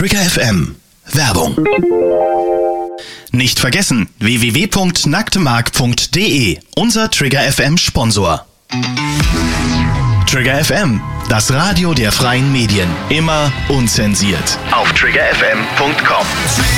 Trigger FM. Werbung. Nicht vergessen, www.nacktemark.de, unser Trigger FM Sponsor. Trigger FM, das Radio der freien Medien. Immer unzensiert. Auf triggerfm.com.